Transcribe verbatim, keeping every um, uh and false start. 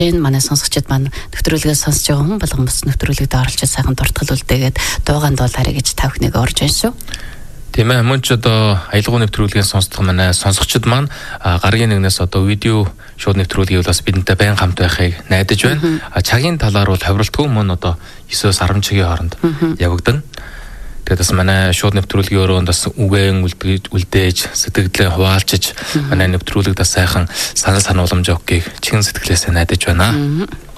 Энэ манай сонсогчид маань нэвтрүүлгээ сонсож байгаа хүн болгон бас нэвтрүүлэгт оролцож сайхан дуртгал үлдээгээд дуугаан дуулаарэ гэж та бүхнийг орж байна шүү. Тийм ээ, мөн ч одоо аялгау нэвтрүүлгийн сонсдог манай сонсогчид маань гарагийн нэгнээс одоо видео шууд нэвтрүүлгийг бас бидэнтэй байн хамт байхыг найдаж байна. Цагийн талаар бол хавралтгүй мөн одоо нine-с ten цагийн хооронд явагдана. Тэгээд бас манай шууд нэвтрүүлгийн өрөөнд бас үгэн үлдээж сэтгэлдээ хуваалчиж манай нэвтрүүлэгт сайхан санал санууламж өгөхийг чихэн сэтгэлээсээ найдаж байна.